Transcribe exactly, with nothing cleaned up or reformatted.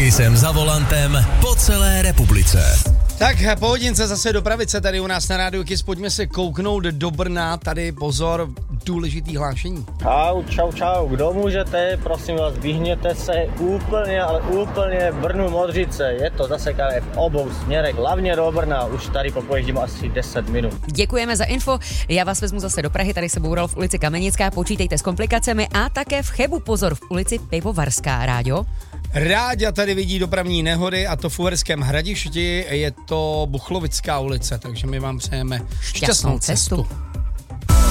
Kissem za volantem po celé republice. Tak po hodince zase dopravit se tady u nás na rádiu Kiss. Pojďme se kouknout do Brna. Tady pozor, důležitý hlášení. Čau, čau, čau. Kdo můžete, prosím vás, vyhněte se úplně, ale úplně Brnu Modřice. Je to zasekané v obou směrech, hlavně do Brna. Už tady popojíždím asi deset minut. Děkujeme za info. Já vás vezmu zase do Prahy, tady se boural v ulici Kamenická, počítejte s komplikacemi a také v Chebu pozor v ulici Pivovarská, Ráďo. Ráďa tady vidí dopravní nehody a to v Uherském Hradišti, je to Buchlovická ulice, takže my vám přejeme šťastnou, šťastnou cestu. cestu.